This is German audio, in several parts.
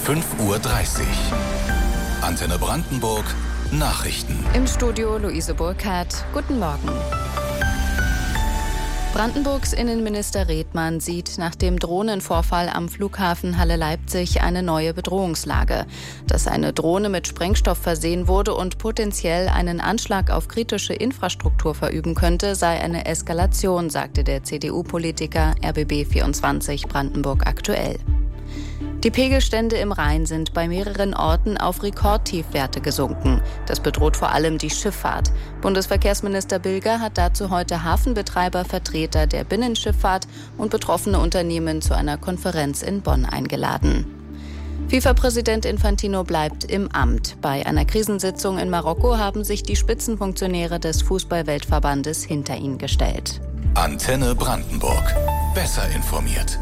5:30 Uhr. Antenne Brandenburg Nachrichten. Im Studio Luise Burkhardt. Guten Morgen. Brandenburgs Innenminister Redmann sieht nach dem Drohnenvorfall am Flughafen Halle-Leipzig eine neue Bedrohungslage. Dass eine Drohne mit Sprengstoff versehen wurde und potenziell einen Anschlag auf kritische Infrastruktur verüben könnte, sei eine Eskalation, sagte der CDU-Politiker RBB24 Brandenburg aktuell. Die Pegelstände im Rhein sind bei mehreren Orten auf Rekordtiefwerte gesunken. Das bedroht vor allem die Schifffahrt. Bundesverkehrsminister Bilger hat dazu heute Hafenbetreiber, Vertreter der Binnenschifffahrt und betroffene Unternehmen zu einer Konferenz in Bonn eingeladen. FIFA-Präsident Infantino bleibt im Amt. Bei einer Krisensitzung in Marokko haben sich die Spitzenfunktionäre des Fußball-Weltverbandes hinter ihn gestellt. Antenne Brandenburg. Besser informiert.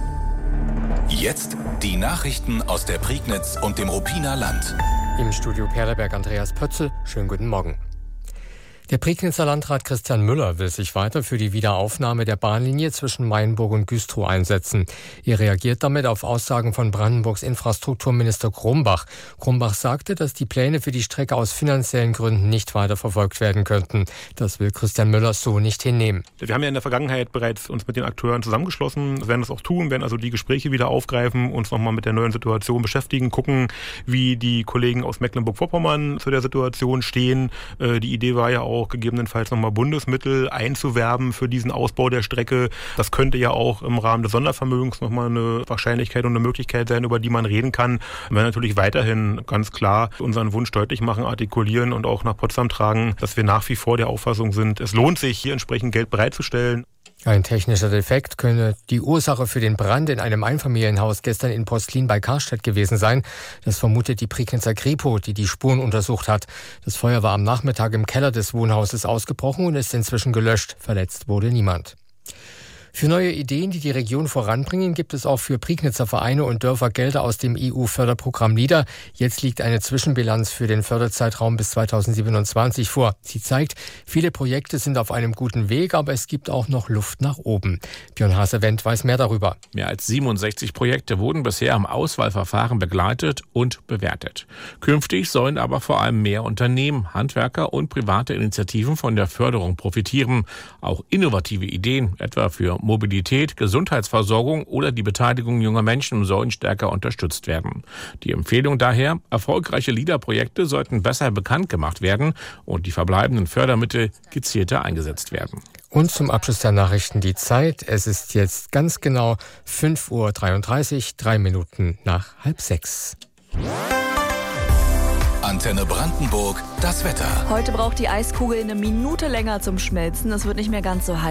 Jetzt die Nachrichten aus der Prignitz und dem Ruppiner Land. Im Studio Perleberg Andreas Pötzl. Schönen guten Morgen. Der Prignitzer Landrat Christian Müller will sich weiter für die Wiederaufnahme der Bahnlinie zwischen Mainburg und Güstrow einsetzen. Er reagiert damit auf Aussagen von Brandenburgs Infrastrukturminister Grumbach. Grumbach sagte, dass die Pläne für die Strecke aus finanziellen Gründen nicht weiter verfolgt werden könnten. Das will Christian Müller so nicht hinnehmen. Wir haben ja in der Vergangenheit bereits uns mit den Akteuren zusammengeschlossen, werden das auch tun, werden also die Gespräche wieder aufgreifen, uns nochmal mit der neuen Situation beschäftigen, gucken, wie die Kollegen aus Mecklenburg-Vorpommern zu der Situation stehen. Die Idee war ja auch, gegebenenfalls nochmal Bundesmittel einzuwerben für diesen Ausbau der Strecke. Das könnte ja auch im Rahmen des Sondervermögens nochmal eine Wahrscheinlichkeit und eine Möglichkeit sein, über die man reden kann. Wir werden natürlich weiterhin ganz klar unseren Wunsch deutlich machen, artikulieren und auch nach Potsdam tragen, dass wir nach wie vor der Auffassung sind, es lohnt sich, hier entsprechend Geld bereitzustellen. Ein technischer Defekt könne die Ursache für den Brand in einem Einfamilienhaus gestern in Postlin bei Karstedt gewesen sein. Das vermutet die Prignitzer Kripo, die die Spuren untersucht hat. Das Feuer war am Nachmittag im Keller des Wohnhauses ausgebrochen und ist inzwischen gelöscht. Verletzt wurde niemand. Für neue Ideen, die die Region voranbringen, gibt es auch für Prignitzer Vereine und Dörfer Gelder aus dem EU-Förderprogramm LEADER. Jetzt liegt eine Zwischenbilanz für den Förderzeitraum bis 2027 vor. Sie zeigt, viele Projekte sind auf einem guten Weg, aber es gibt auch noch Luft nach oben. Björn Hasewendt weiß mehr darüber. Mehr als 67 Projekte wurden bisher im Auswahlverfahren begleitet und bewertet. Künftig sollen aber vor allem mehr Unternehmen, Handwerker und private Initiativen von der Förderung profitieren. Auch innovative Ideen, etwa für Mobilität, Gesundheitsversorgung oder die Beteiligung junger Menschen sollen stärker unterstützt werden. Die Empfehlung daher, erfolgreiche LEADER-Projekte sollten besser bekannt gemacht werden und die verbleibenden Fördermittel gezielter eingesetzt werden. Und zum Abschluss der Nachrichten die Zeit. Es ist jetzt ganz genau 5:33 Uhr, 3 Minuten nach 5:30. Antenne Brandenburg, das Wetter. Heute braucht die Eiskugel eine Minute länger zum Schmelzen. Es wird nicht mehr ganz so heiß.